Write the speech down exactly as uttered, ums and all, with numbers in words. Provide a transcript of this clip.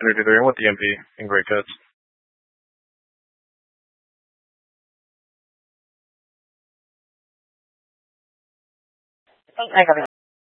Energy three, and with the M P in Great Cuts. I got